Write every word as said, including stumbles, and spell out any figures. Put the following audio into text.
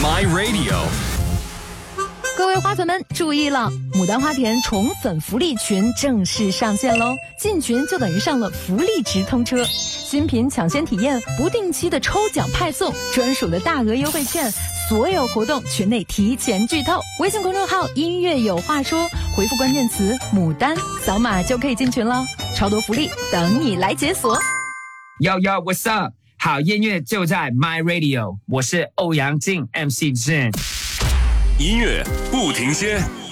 My Radio。 各位花粉们注意了，牡丹花田宠粉福利群正式上线喽！进群就等于上了福利直通车，新品抢先体验，不定期的抽奖派送，专属的大额优惠券，所有活动群内提前剧透。微信公众号音乐有话说，回复关键词牡丹，扫码就可以进群了，超多福利等你来解锁。 Yo yo what's up？ 好音乐就在 My Radio， 我是欧阳靖 M C Jin。 音乐不停歇。